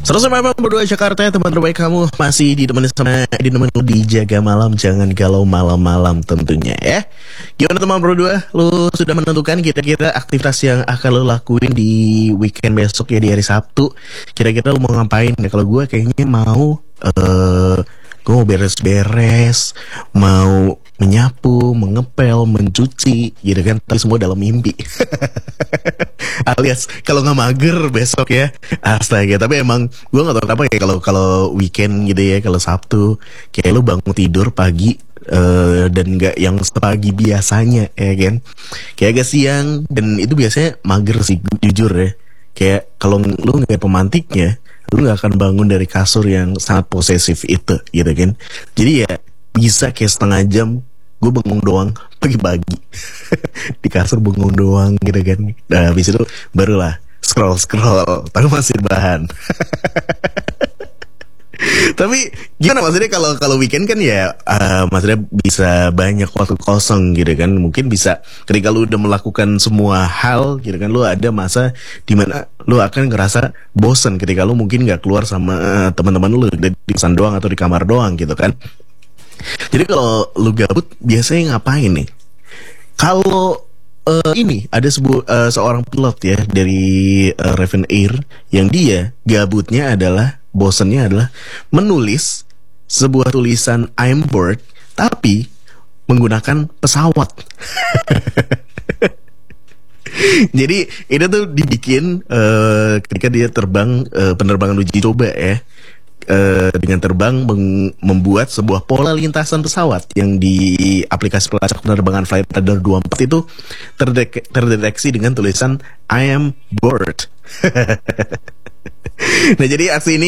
memang berdua Jakarta ya, teman terbaik kamu masih ditemani sama lu di Jaga Malam, jangan galau malam-malam tentunya ya. Gimana teman berdua, lu sudah menentukan kira-kira aktivitas yang akan lu lakuin di weekend besok ya, di hari Sabtu? Kira-kira lu mau ngapain ya? Kalau gue kayaknya gue mau beres-beres, mau menyapu, mengepel, mencuci, gitu kan. Tapi semua dalam mimpi. Alias kalau nggak mager besok ya, astaga. Tapi emang gue nggak tahu kenapa ya, kalau weekend gitu ya, kalau Sabtu kayak lu bangun tidur pagi, dan nggak yang sepagi biasanya ya kan, kayak agak siang, dan itu biasanya mager sih jujur ya. Kayak kalau lu nggak pemantiknya, lu nggak akan bangun dari kasur yang sangat posesif itu gitu kan. Jadi ya bisa kayak setengah jam gue bengong doang pagi-pagi di kasur, bengong doang gitu kan. Nah habis itu barulah scroll tapi masih bahan. Tapi gimana maksudnya, kalau weekend kan ya, maksudnya bisa banyak waktu kosong gitu kan. Mungkin bisa ketika lu udah melakukan semua hal gitu kan, lu ada masa dimana lu akan ngerasa bosen ketika lu mungkin gak keluar sama teman-teman lu di kosan doang atau di kamar doang gitu kan. Jadi kalau lu gabut biasanya ngapain nih? Kalau ini ada seorang pilot ya dari Raven Air, yang dia gabutnya adalah, bosennya adalah menulis sebuah tulisan I'm bored tapi menggunakan pesawat. Jadi ini tuh dibikin ketika dia terbang, penerbangan uji coba ya, dengan terbang membuat sebuah pola lintasan pesawat yang di aplikasi pelacak penerbangan Flight Radar 24 itu terdeteksi dengan tulisan I am bored. Nah jadi aksi ini